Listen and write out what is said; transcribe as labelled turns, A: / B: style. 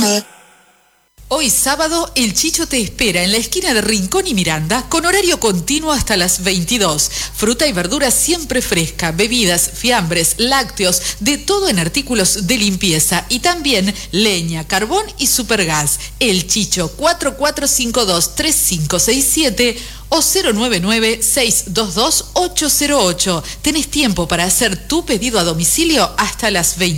A: Hoy sábado, el Chicho te espera en la esquina de Rincón y Miranda con horario continuo hasta las 22. Fruta y verdura siempre fresca, bebidas, fiambres, lácteos, de todo en artículos de limpieza y también leña, carbón y supergas. El Chicho 4452-3567 o 099-622-808. Tenés tiempo para hacer tu pedido a domicilio hasta las 20.